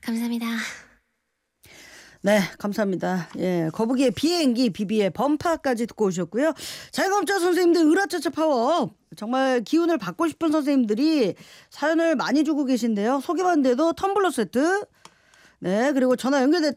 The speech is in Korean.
감사합니다. 네, 감사합니다. 예, 거북이의 비행기, 비비의 범파까지 듣고 오셨고요. 자영업자 선생님들 으라차차 파워. 정말 기운을 받고 싶은 선생님들이 사연을 많이 주고 계신데요. 소개만 돼도 텀블러 세트. 네, 그리고 전화 연결됐